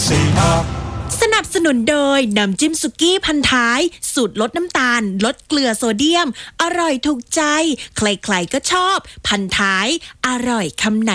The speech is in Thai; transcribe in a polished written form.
สนับสนุนโดยน้ำจิ้มสุกี้พันท้ายสูตรลดน้ำตาลลดเกลือโซเดียมอร่อยถูกใจใครๆก็ชอบพันท้ายอร่อยคำไหน